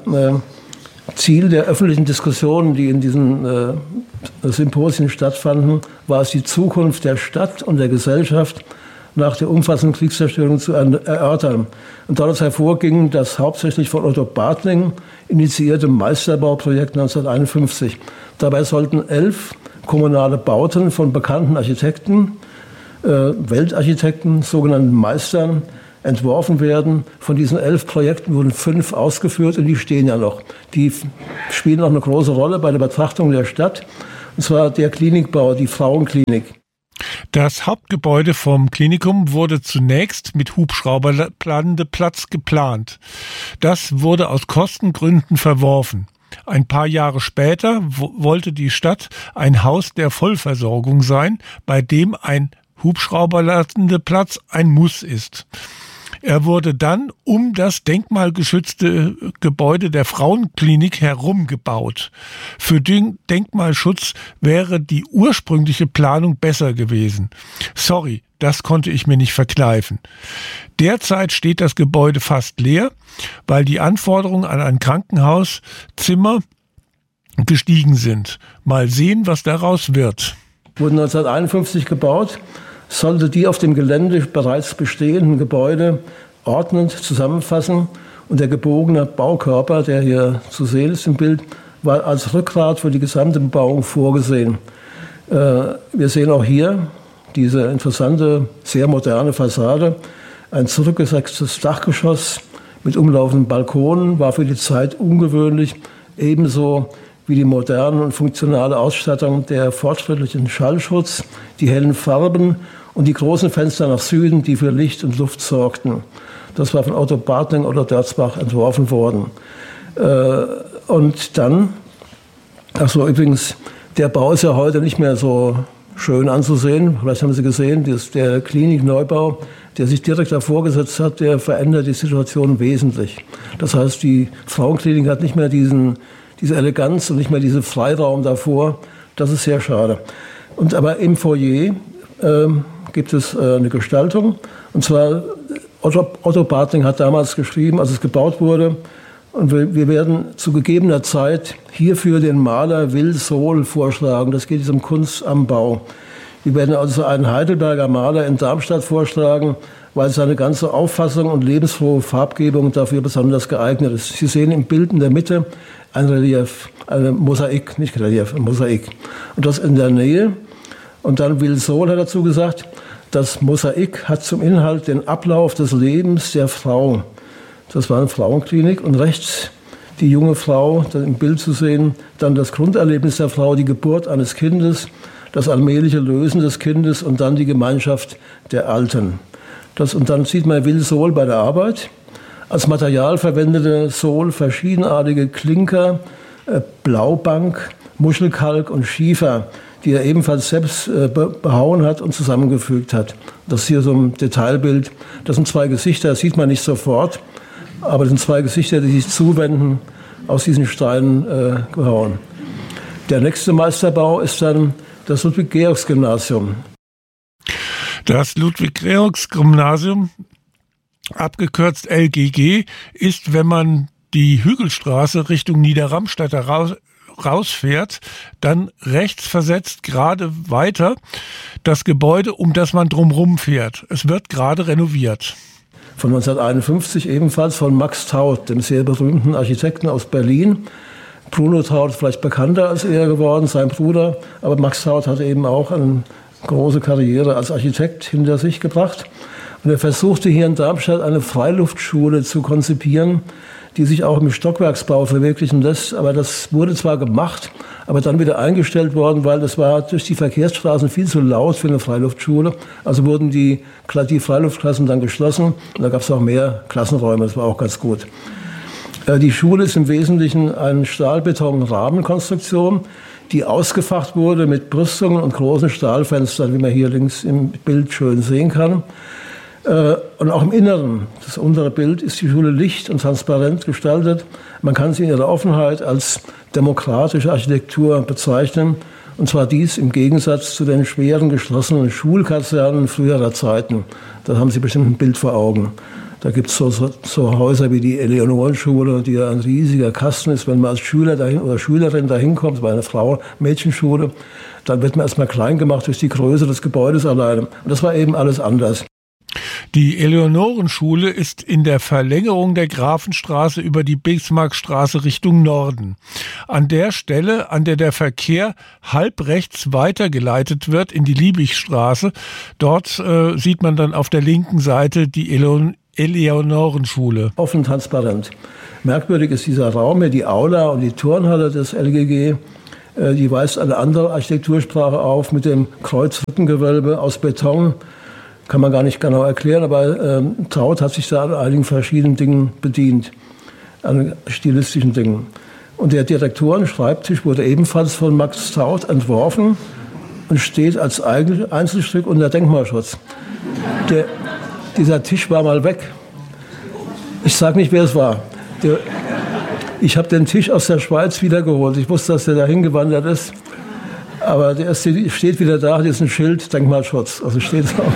Ziel der öffentlichen Diskussionen, die in diesen Symposien stattfanden, war es, die Zukunft der Stadt und der Gesellschaft nach der umfassenden Kriegszerstörung zu erörtern. Und daraus hervorging das hauptsächlich von Otto Bartling initiierte Meisterbauprojekt 1951. Dabei sollten 11 kommunale Bauten von bekannten Architekten, Weltarchitekten, sogenannten Meistern, entworfen werden. Von diesen 11 Projekten wurden 5 ausgeführt, und die stehen ja noch. Die spielen auch eine große Rolle bei der Betrachtung der Stadt. Und zwar der Klinikbau, die Frauenklinik. Das Hauptgebäude vom Klinikum wurde zunächst mit Hubschrauberlandeplatz geplant. Das wurde aus Kostengründen verworfen. Ein paar Jahre später wollte die Stadt ein Haus der Vollversorgung sein, bei dem ein Hubschrauberlandeplatz ein Muss ist. Er wurde dann um das denkmalgeschützte Gebäude der Frauenklinik herum gebaut. Für den Denkmalschutz wäre die ursprüngliche Planung besser gewesen. Sorry, das konnte ich mir nicht verkneifen. Derzeit steht das Gebäude fast leer, weil die Anforderungen an ein Krankenhauszimmer gestiegen sind. Mal sehen, was daraus wird. Wurde 1951 gebaut. Sollte die auf dem Gelände bereits bestehenden Gebäude ordnend zusammenfassen. Und der gebogene Baukörper, der hier zu sehen ist im Bild, war als Rückgrat für die gesamte Bebauung vorgesehen. Wir sehen auch hier diese interessante, sehr moderne Fassade. Ein zurückgesetztes Dachgeschoss mit umlaufenden Balkonen war für die Zeit ungewöhnlich, ebenso wie die moderne und funktionale Ausstattung, der fortschrittlichen Schallschutz, die hellen Farben und die großen Fenster nach Süden, die für Licht und Luft sorgten. Das war von Otto Bartling oder Dörzbach entworfen worden. Und dann, übrigens, der Bau ist ja heute nicht mehr so schön anzusehen. Vielleicht haben Sie gesehen, der Klinikneubau, der sich direkt davor gesetzt hat, der verändert die Situation wesentlich. Das heißt, die Frauenklinik hat nicht mehr diese Eleganz und nicht mehr diesen Freiraum davor. Das ist sehr schade. Aber im Foyer gibt es eine Gestaltung. Und zwar, Otto Bartling hat damals geschrieben, als es gebaut wurde, und wir werden zu gegebener Zeit hierfür den Maler Will Sohl vorschlagen. Das geht um Kunst am Bau. Wir werden also einen Heidelberger Maler in Darmstadt vorschlagen, weil seine ganze Auffassung und lebensfrohe Farbgebung dafür besonders geeignet ist. Sie sehen im Bild in der Mitte ein Relief, eine Mosaik, nicht Relief, ein Mosaik. Und das in der Nähe. Und dann Will Sohl hat dazu gesagt, das Mosaik hat zum Inhalt den Ablauf des Lebens der Frau. Das war eine Frauenklinik. Und rechts die junge Frau, das im Bild zu sehen, dann das Grunderlebnis der Frau, die Geburt eines Kindes, das allmähliche Lösen des Kindes und dann die Gemeinschaft der Alten. Und dann sieht man Will Sohl bei der Arbeit. Als Material verwendete Sohl verschiedenartige Klinker, Blaubank, Muschelkalk und Schiefer, die er ebenfalls selbst behauen hat und zusammengefügt hat. Das ist hier so ein Detailbild. Das sind zwei Gesichter, das sieht man nicht sofort, aber das sind zwei Gesichter, die sich zuwenden, aus diesen Steinen gehauen. Der nächste Meisterbau ist dann das Ludwig-Georgs-Gymnasium. Das Ludwig-Georgs-Gymnasium, abgekürzt LGG, ist, wenn man die Hügelstraße Richtung Niederramstädter rausfährt, dann rechts versetzt gerade weiter das Gebäude, um das man drumherum fährt. Es wird gerade renoviert. Von 1951 ebenfalls von Max Taut, dem sehr berühmten Architekten aus Berlin. Bruno Taut vielleicht bekannter als er geworden, sein Bruder, aber Max Taut hatte eben auch eine große Karriere als Architekt hinter sich gebracht. Und er versuchte hier in Darmstadt eine Freiluftschule zu konzipieren, die sich auch im Stockwerksbau verwirklichen lässt. Aber das wurde zwar gemacht, aber dann wieder eingestellt worden, weil das war durch die Verkehrsstraßen viel zu laut für eine Freiluftschule. Also wurden die Freiluftklassen dann geschlossen und da gab es auch mehr Klassenräume, das war auch ganz gut. Die Schule ist im Wesentlichen eine Stahlbeton-Rahmenkonstruktion, die ausgefacht wurde mit Brüstungen und großen Stahlfenstern, wie man hier links im Bild schön sehen kann. Und auch im Inneren, das untere Bild, ist die Schule licht und transparent gestaltet. Man kann sie in ihrer Offenheit als demokratische Architektur bezeichnen. Und zwar dies im Gegensatz zu den schweren, geschlossenen Schulkasernen früherer Zeiten. Da haben Sie bestimmt ein Bild vor Augen. Da gibt es so Häuser wie die Eleonorenschule, die ja ein riesiger Kasten ist. Wenn man als Schüler dahin oder Schülerin dahin kommt, bei einer Mädchenschule, dann wird man erstmal klein gemacht durch die Größe des Gebäudes alleine. Und das war eben alles anders. Die Eleonorenschule ist in der Verlängerung der Grafenstraße über die Bismarckstraße Richtung Norden. An der Stelle, an der der Verkehr halb rechts weitergeleitet wird in die Liebigstraße, dort sieht man dann auf der linken Seite die Eleonorenschule. Offen transparent. Merkwürdig ist dieser Raum hier, die Aula und die Turnhalle des LGG. Die weist eine andere Architektursprache auf mit dem Kreuzrippengewölbe aus Beton. Kann man gar nicht genau erklären, aber Taut hat sich da an einigen verschiedenen Dingen bedient, an stilistischen Dingen. Und der Direktoren-Schreibtisch wurde ebenfalls von Max Taut entworfen und steht als Einzelstück unter Denkmalschutz. Dieser Tisch war mal weg. Ich sage nicht, wer es war. Ich habe den Tisch aus der Schweiz wiedergeholt. Ich wusste, dass der dahin gewandert ist. Aber der steht wieder da, hier ist ein Schild, Denkmalschutz. Also steht drauf.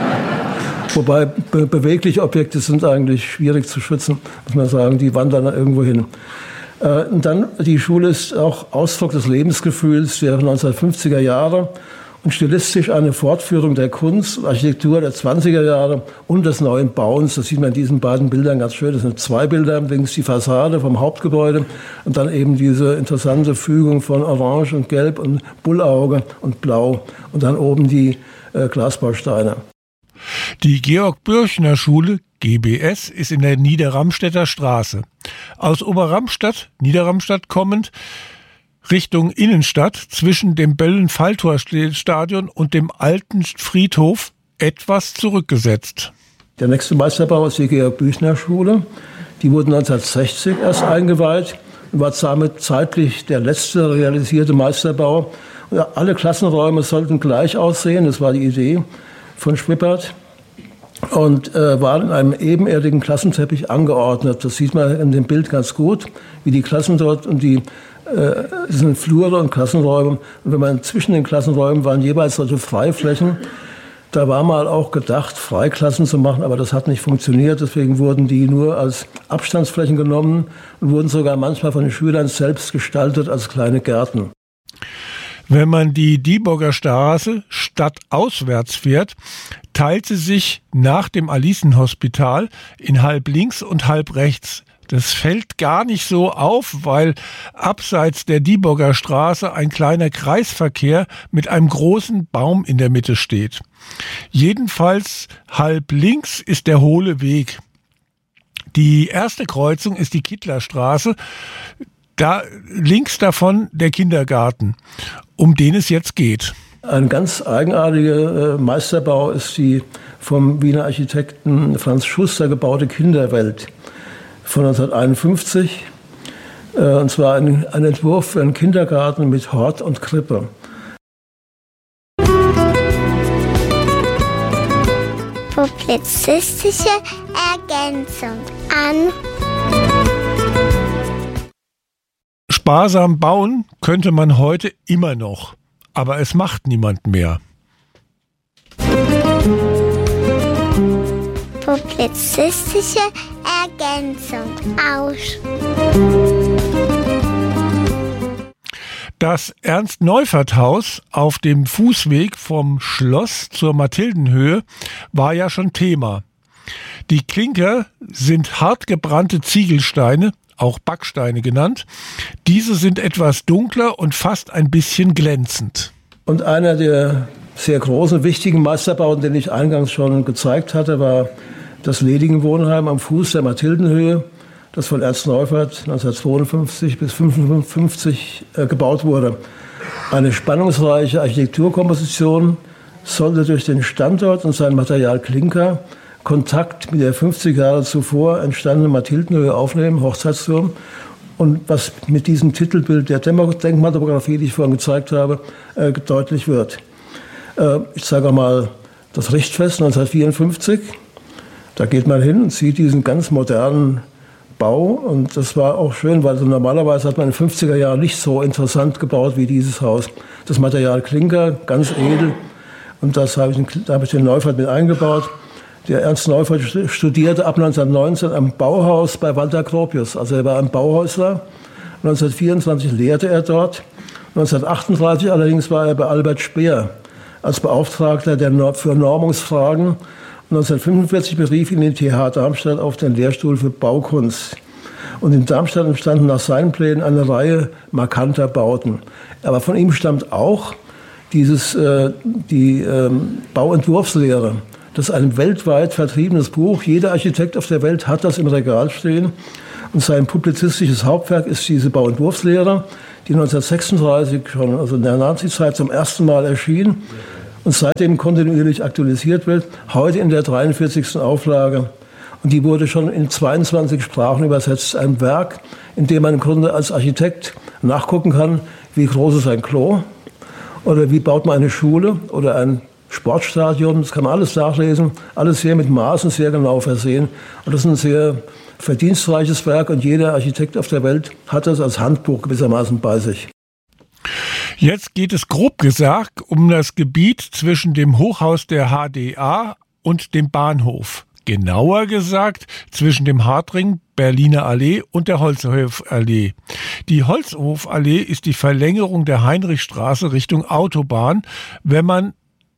Wobei bewegliche Objekte sind eigentlich schwierig zu schützen, muss man sagen. Die wandern da irgendwo hin. Und dann, die Schule ist auch Ausdruck des Lebensgefühls der 1950er Jahre und stilistisch eine Fortführung der Kunst und Architektur der 20er Jahre und des neuen Bauens. Das sieht man in diesen beiden Bildern ganz schön. Das sind zwei Bilder, links die Fassade vom Hauptgebäude und dann eben diese interessante Fügung von Orange und Gelb und Bullauge und Blau und dann oben die Glasbausteine. Die Georg-Bürchner-Schule, GBS, ist in der Niederramstädter Straße. Aus Oberramstadt, Niederramstadt kommend, Richtung Innenstadt zwischen dem Böllen-Falltor-Stadion und dem alten Friedhof etwas zurückgesetzt. Der nächste Meisterbau ist die Georg-Büchner-Schule. Die wurde 1960 erst eingeweiht und war damit zeitlich der letzte realisierte Meisterbau. Und alle Klassenräume sollten gleich aussehen, das war die Idee von Schwippert. Und war in einem ebenerdigen Klassenteppich angeordnet. Das sieht man in dem Bild ganz gut, wie die Klassen dort und die sind Flure und Klassenräume. Und wenn man zwischen den Klassenräumen waren jeweils solche Freiflächen. Da war mal auch gedacht, Freiklassen zu machen, aber das hat nicht funktioniert. Deswegen wurden die nur als Abstandsflächen genommen und wurden sogar manchmal von den Schülern selbst gestaltet als kleine Gärten. Wenn man die Dieburger Straße stadtauswärts fährt, teilt sie sich nach dem Alisenhospital in halb links und halb rechts. Das fällt gar nicht so auf, weil abseits der Dieburger Straße ein kleiner Kreisverkehr mit einem großen Baum in der Mitte steht. Jedenfalls halb links ist der hohle Weg. Die erste Kreuzung ist die Kittlerstraße, da links davon der Kindergarten, um den es jetzt geht. Ein ganz eigenartiger Meisterbau ist die vom Wiener Architekten Franz Schuster gebaute Kinderwelt von 1951. Und zwar ein Entwurf für einen Kindergarten mit Hort und Krippe. Publizistische Ergänzung an. Sparsam bauen könnte man heute immer noch, aber es macht niemand mehr. Publizistische Ergänzung aus. Das Ernst-Neufert-Haus auf dem Fußweg vom Schloss zur Mathildenhöhe war ja schon Thema. Die Klinker sind hart gebrannte Ziegelsteine, auch Backsteine genannt. Diese sind etwas dunkler und fast ein bisschen glänzend. Und einer der sehr großen, wichtigen Meisterbauten, den ich eingangs schon gezeigt hatte, war das Ledigen-Wohnheim am Fuß der Mathildenhöhe, das von Ernst Neufert 1952 bis 1955 gebaut wurde. Eine spannungsreiche Architekturkomposition sollte durch den Standort und sein Material Klinker Kontakt mit der 50 Jahre zuvor entstandenen Mathildenhöhe aufnehmen, Hochzeitsturm. Und was mit diesem Titelbild der Denkmaltopographie, die ich vorhin gezeigt habe, deutlich wird. Ich zeige mal das Richtfest 1954. Da geht man hin und sieht diesen ganz modernen Bau. Und das war auch schön, weil so normalerweise hat man in den 50er Jahren nicht so interessant gebaut wie dieses Haus. Das Material Klinker, ganz edel. Und da habe ich den Neufert mit eingebaut. Der Ernst Neufert studierte ab 1919 am Bauhaus bei Walter Gropius. Also er war ein Bauhäusler. 1924 lehrte er dort. 1938 allerdings war er bei Albert Speer als Beauftragter für Normungsfragen. 1945 berief ihn die TH Darmstadt auf den Lehrstuhl für Baukunst. Und in Darmstadt entstanden nach seinen Plänen eine Reihe markanter Bauten. Aber von ihm stammt auch die Bauentwurfslehre. Das ist ein weltweit vertriebenes Buch. Jeder Architekt auf der Welt hat das im Regal stehen. Und sein publizistisches Hauptwerk ist diese Bauentwurfslehre, die 1936 schon, also in der Nazizeit, zum ersten Mal erschien und seitdem kontinuierlich aktualisiert wird. Heute in der 43. Auflage. Und die wurde schon in 22 Sprachen übersetzt. Ein Werk, in dem man im Grunde als Architekt nachgucken kann, wie groß ist ein Klo oder wie baut man eine Schule oder ein Sportstadion, das kann man alles nachlesen, alles sehr mit Maßen sehr genau versehen. Und das ist ein sehr verdienstreiches Werk und jeder Architekt auf der Welt hat das als Handbuch gewissermaßen bei sich. Jetzt geht es grob gesagt um das Gebiet zwischen dem Hochhaus der HDA und dem Bahnhof. Genauer gesagt zwischen dem Hartring, Berliner Allee und der Holzhofallee. Die Holzhofallee ist die Verlängerung der Heinrichstraße Richtung Autobahn, wenn man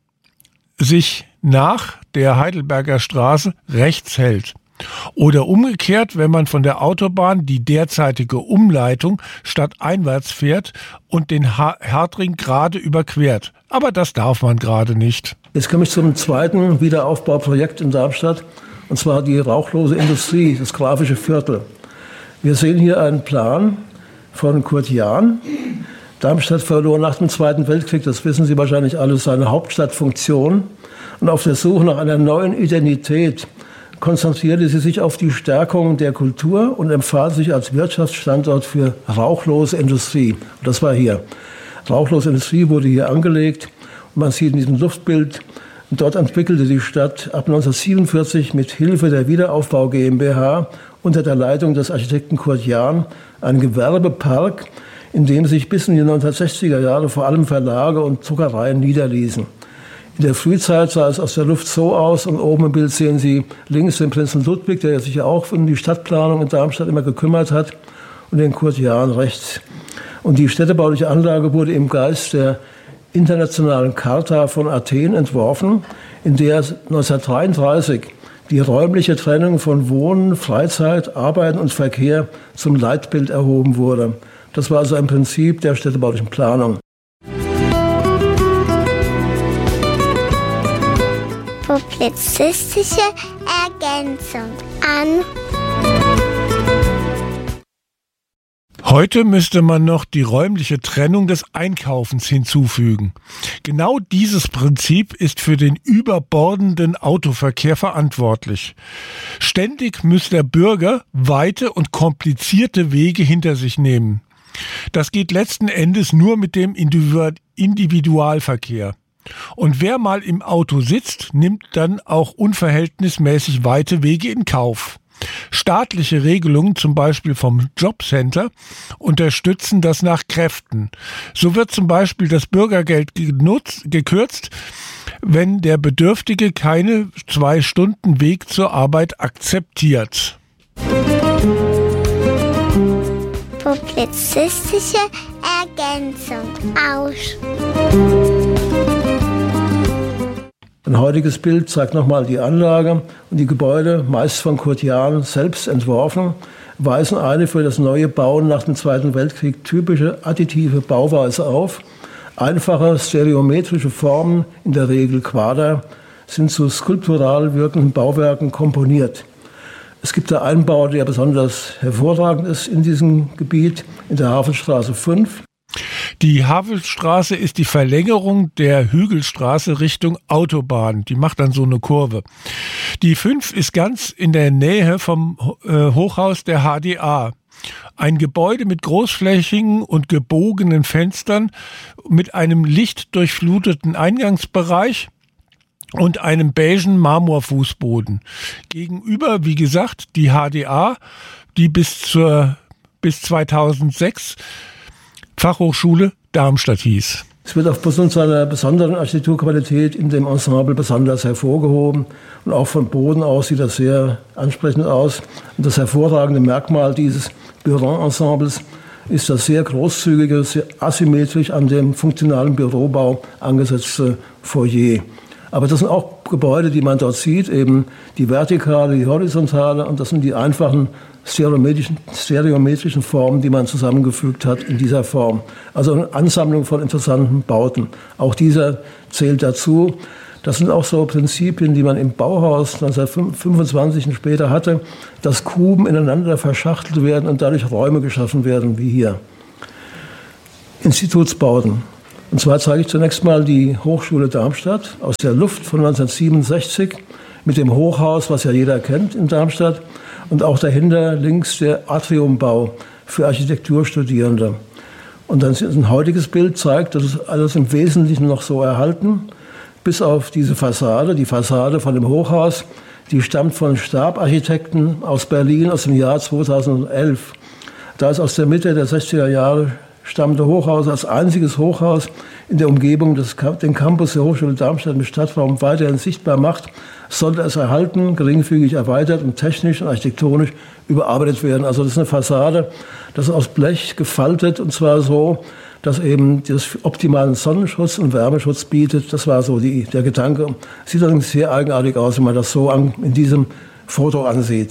sich nach der Heidelberger Straße rechts hält. Oder umgekehrt, wenn man von der Autobahn die derzeitige Umleitung stadteinwärts fährt und den Hartring gerade überquert. Aber das darf man gerade nicht. Jetzt komme ich zum zweiten Wiederaufbauprojekt in Darmstadt, und zwar die rauchlose Industrie, das grafische Viertel. Wir sehen hier einen Plan von Kurt Jahn. Darmstadt verlor nach dem Zweiten Weltkrieg, das wissen Sie wahrscheinlich alle, seine Hauptstadtfunktion. Und auf der Suche nach einer neuen Identität konzentrierte sie sich auf die Stärkung der Kultur und empfahl sich als Wirtschaftsstandort für rauchlose Industrie. Und das war hier. Rauchlose Industrie wurde hier angelegt. Und man sieht in diesem Luftbild, dort entwickelte die Stadt ab 1947 mit Hilfe der Wiederaufbau GmbH unter der Leitung des Architekten Kurt Jahn einen Gewerbepark, in dem sich bis in die 1960er Jahre vor allem Verlage und Druckereien niederließen. In der Frühzeit sah es aus der Luft so aus, und oben im Bild sehen Sie links den Prinzen Ludwig, der sich ja auch um die Stadtplanung in Darmstadt immer gekümmert hat, und den Kurt Jahn rechts. Und die städtebauliche Anlage wurde im Geist der internationalen Charta von Athen entworfen, in der 1933 die räumliche Trennung von Wohnen, Freizeit, Arbeiten und Verkehr zum Leitbild erhoben wurde. Das war also ein Prinzip der städtebaulichen Planung. Publizistische Ergänzung an. Heute müsste man noch die räumliche Trennung des Einkaufens hinzufügen. Genau dieses Prinzip ist für den überbordenden Autoverkehr verantwortlich. Ständig muss der Bürger weite und komplizierte Wege hinter sich nehmen. Das geht letzten Endes nur mit dem Individualverkehr. Und wer mal im Auto sitzt, nimmt dann auch unverhältnismäßig weite Wege in Kauf. Staatliche Regelungen, zum Beispiel vom Jobcenter, unterstützen das nach Kräften. So wird zum Beispiel das Bürgergeld gekürzt, wenn der Bedürftige keine 2 Stunden Weg zur Arbeit akzeptiert. Publizistische Ergänzung aus. Ein heutiges Bild zeigt nochmal die Anlage und die Gebäude, meist von Kurt Jahn selbst entworfen, weisen eine für das neue Bauen nach dem Zweiten Weltkrieg typische additive Bauweise auf. Einfache stereometrische Formen, in der Regel Quader, sind zu skulptural wirkenden Bauwerken komponiert. Es gibt da einen Bau, der besonders hervorragend ist in diesem Gebiet, in der Havelstraße 5. Die Havelstraße ist die Verlängerung der Hügelstraße Richtung Autobahn. Die macht dann so eine Kurve. Die 5 ist ganz in der Nähe vom Hochhaus der HDA. Ein Gebäude mit großflächigen und gebogenen Fenstern, mit einem lichtdurchfluteten Eingangsbereich und einem beigen Marmorfußboden. Gegenüber, wie gesagt, die HDA, die bis 2006 Fachhochschule Darmstadt hieß. Es wird aufgrund seiner besonderen Architekturqualität in dem Ensemble besonders hervorgehoben. Und auch von Boden aus sieht das sehr ansprechend aus. Und das hervorragende Merkmal dieses Büroensembles ist das sehr großzügige, sehr asymmetrisch an dem funktionalen Bürobau angesetzte Foyer. Aber das sind auch Gebäude, die man dort sieht, eben die vertikale, die horizontale, und das sind die einfachen stereometrischen Formen, die man zusammengefügt hat in dieser Form. Also eine Ansammlung von interessanten Bauten. Auch dieser zählt dazu. Das sind auch so Prinzipien, die man im Bauhaus 1925 und später hatte, dass Kuben ineinander verschachtelt werden und dadurch Räume geschaffen werden, wie hier. Institutsbauten. Und zwar zeige ich zunächst mal die Hochschule Darmstadt aus der Luft von 1967 mit dem Hochhaus, was ja jeder kennt in Darmstadt. Und auch dahinter links der Atriumbau für Architekturstudierende. Und dann ein heutiges Bild zeigt, das ist alles im Wesentlichen noch so erhalten, bis auf diese Fassade, die Fassade von dem Hochhaus, die stammt von Stab-Architekten aus Berlin aus dem Jahr 2011. Da ist aus der Mitte der 60er Jahre stammende Hochhaus als einziges Hochhaus in der Umgebung den Campus der Hochschule Darmstadt mit Stadtraum weiterhin sichtbar macht, sollte es erhalten, geringfügig erweitert und technisch und architektonisch überarbeitet werden. Also das ist eine Fassade, das ist aus Blech gefaltet, und zwar so, dass eben das optimalen Sonnenschutz und Wärmeschutz bietet. Das war so der Gedanke. Sieht allerdings sehr eigenartig aus, wenn man das so in diesem Foto ansieht.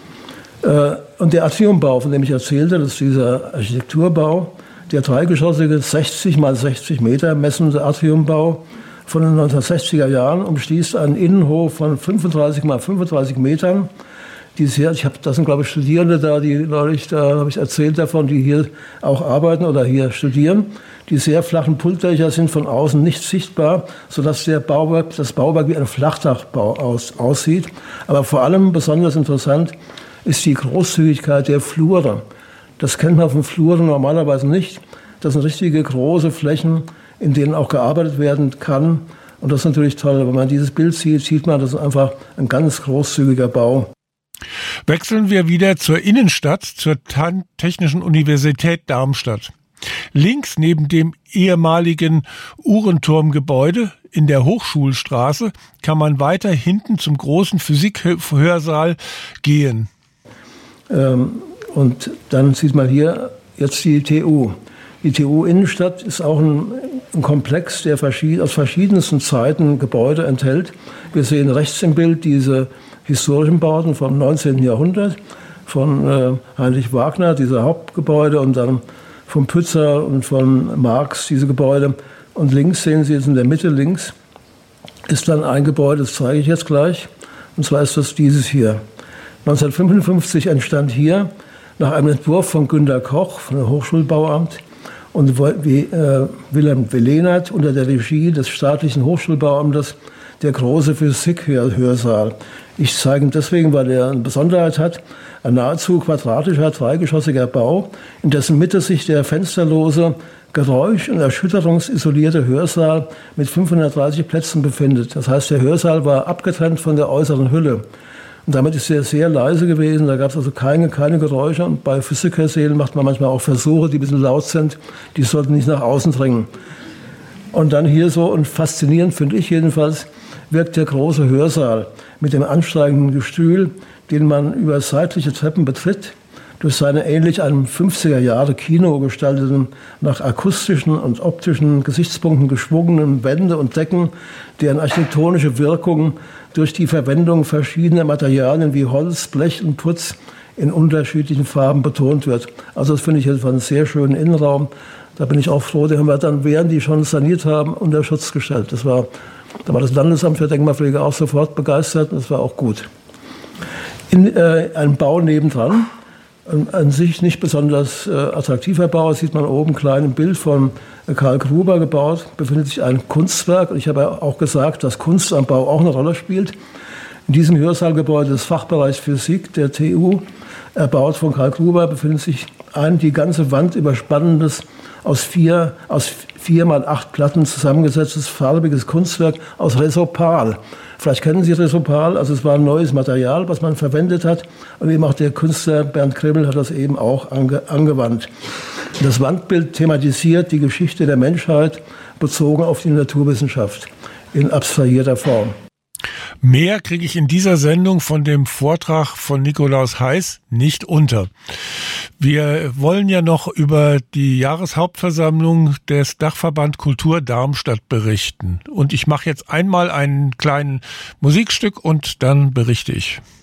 Und der Atriumbau, von dem ich erzählte, das ist dieser Architekturbau, der dreigeschossige 60 mal 60 Meter messende Atriumbau von den 1960er Jahren umschließt einen Innenhof von 35 mal 35 Metern. Das sind, glaube ich, Studierende da habe ich erzählt davon, die hier auch arbeiten oder hier studieren. Die sehr flachen Pultdächer sind von außen nicht sichtbar, sodass das Bauwerk wie ein Flachdachbau aussieht. Aber vor allem besonders interessant ist die Großzügigkeit der Flure. Das kennt man von Fluren normalerweise nicht. Das sind richtige große Flächen, in denen auch gearbeitet werden kann. Und das ist natürlich toll. Wenn man dieses Bild sieht, sieht man, das ist einfach ein ganz großzügiger Bau. Wechseln wir wieder zur Innenstadt, zur Technischen Universität Darmstadt. Links neben dem ehemaligen Uhrenturmgebäude in der Hochschulstraße kann man weiter hinten zum großen Physikhörsaal gehen. Und dann sieht man hier jetzt die TU. Die TU Innenstadt ist auch ein Komplex, der aus verschiedensten Zeiten Gebäude enthält. Wir sehen rechts im Bild diese historischen Bauten vom 19. Jahrhundert, von Heinrich Wagner, diese Hauptgebäude, und dann von Pützer und von Marx, diese Gebäude. Und links sehen Sie jetzt in der Mitte, links, ist dann ein Gebäude, das zeige ich jetzt gleich. Und zwar ist das dieses hier. 1955 entstand hier nach einem Entwurf von Günter Koch, von dem Hochschulbauamt, und Wilhelm Lehnert unter der Regie des staatlichen Hochschulbauamtes der große Physik-Hörsaal. Ich zeige ihn deswegen, weil er eine Besonderheit hat. Ein nahezu quadratischer, dreigeschossiger Bau, in dessen Mitte sich der fensterlose, geräusch- und erschütterungsisolierte Hörsaal mit 530 Plätzen befindet. Das heißt, der Hörsaal war abgetrennt von der äußeren Hülle. Und damit ist er sehr leise gewesen, da gab es also keine Geräusche. Und bei Physikhörsälen macht man manchmal auch Versuche, die ein bisschen laut sind, die sollten nicht nach außen dringen. Und dann hier so, und faszinierend finde ich jedenfalls, wirkt der große Hörsaal mit dem ansteigenden Gestühl, den man über seitliche Treppen betritt, durch seine ähnlich einem 50er-Jahre-Kino gestalteten, nach akustischen und optischen Gesichtspunkten geschwungenen Wände und Decken, deren architektonische Wirkung durch die Verwendung verschiedener Materialien wie Holz, Blech und Putz in unterschiedlichen Farben betont wird. Also das finde ich jetzt einen sehr schönen Innenraum. Da bin ich auch froh, den haben wir dann, während die schon saniert haben, unter Schutz gestellt. Da war das Landesamt für Denkmalpflege auch sofort begeistert, und das war auch gut. In einem Bau nebendran, an sich nicht besonders attraktiver Bau, sieht man oben klein im Bild von Karl Gruber gebaut, befindet sich ein Kunstwerk. Und ich habe auch gesagt, dass Kunst am Bau auch eine Rolle spielt. In diesem Hörsaalgebäude des Fachbereichs Physik der TU, erbaut von Karl Gruber, befindet sich ein die ganze Wand überspannendes, aus 4 mal 8 Platten zusammengesetztes farbiges Kunstwerk aus Resopal. Vielleicht kennen Sie Resopal, also es war ein neues Material, was man verwendet hat. Und eben auch der Künstler Bernd Kribbel hat das eben auch angewandt. Das Wandbild thematisiert die Geschichte der Menschheit bezogen auf die Naturwissenschaft in abstrahierter Form. Mehr kriege ich in dieser Sendung von dem Vortrag von Nikolaus Heiß nicht unter. Wir wollen ja noch über die Jahreshauptversammlung des Dachverband Kultur Darmstadt berichten. Und ich mache jetzt einmal ein kleines Musikstück und dann berichte ich.